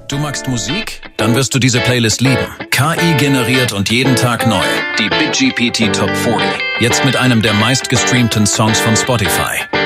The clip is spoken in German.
Du magst Musik? Dann wirst du diese Playlist lieben. KI generiert und jeden Tag neu. Die BitGPT Top 40. Jetzt mit einem der meistgestreamten Songs von Spotify.